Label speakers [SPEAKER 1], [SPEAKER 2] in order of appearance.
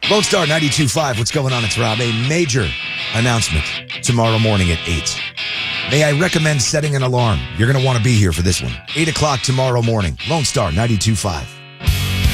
[SPEAKER 1] Lone Star 92.5, what's going on? It's Rob. A major announcement tomorrow morning at 8. May I recommend setting an alarm? You're going to want to be here for this one. 8 o'clock tomorrow morning. Lone Star 92.5.